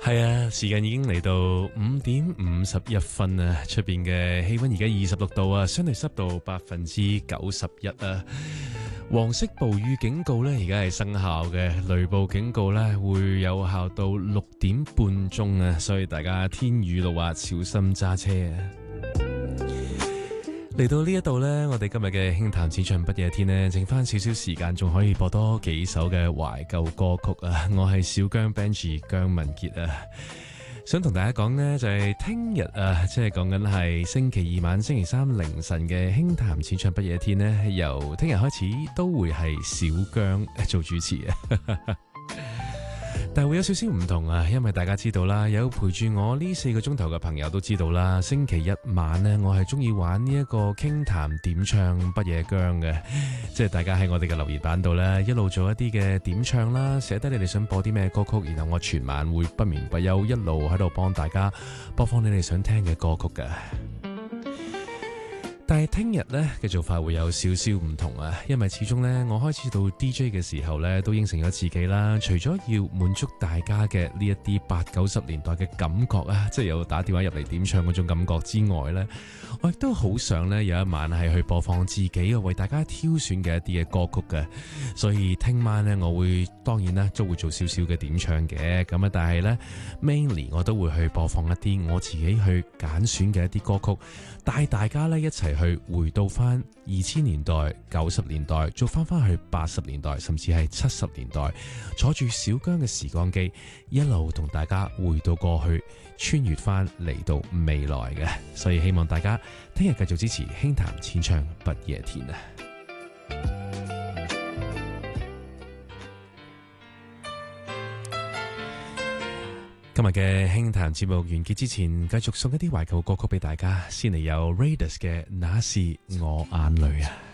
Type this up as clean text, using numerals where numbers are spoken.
係啊，時間已經嚟到5:51啊，出邊嘅氣溫而家26度啊，相對濕度91%啊。黃色暴雨警告呢，而家係生效嘅，雷暴警告呢會有效到6:30啊，所以大家天雨路滑，小心揸車啊！嚟到呢一度呢，我哋今日嘅輕談淺唱不夜天呢，剩翻少少時間，仲可以播多幾首嘅懷舊歌曲啊！我係小姜 Benji 姜文傑啊，想同大家講呢，就係聽日啊，即係講緊係星期二晚、星期三凌晨嘅輕談淺唱不夜天呢，由聽日開始都會係小姜做主持啊。但係會有少少唔同啊，因為大家知道啦，有陪住我呢4個鐘頭嘅朋友都知道啦。星期一晚呢，我係中意玩呢一個傾談點唱不夜姜嘅，即係大家喺我哋嘅留言板度呢，一路做一啲嘅點唱啦，寫低你哋想播啲咩歌曲，然後我全晚會不眠不休一路喺度幫大家播放你哋想聽嘅歌曲嘅。但係聽日呢嘅做法會有少少唔同啊，因為始終呢，我開始到 DJ 嘅時候呢，都應承咗自己啦，除咗要滿足大家嘅呢一啲80-90年代嘅感覺啊，即係有打電話入嚟點唱嗰種感覺之外呢，我亦都好想呢，有一晚係去播放自己為大家挑選嘅一啲嘅歌曲嘅，所以聽晚呢，我會當然啦都會做少少嘅點唱嘅，咁啊但係呢 mainly 我都會去播放一啲我自己去揀選嘅一啲歌曲，帶大家呢一齊去回到翻2000年代、90年代，做翻去80年代，甚至係70年代，坐住小姜嘅時光機，一路同大家回到過去，穿越翻嚟到未來嘅。所以希望大家聽日繼續支持輕談淺唱不夜天啊！今日嘅輕談節目完結之前，繼續送一啲懷舊歌曲俾大家。先嚟有 Raidas 嘅《那是我眼淚》啊！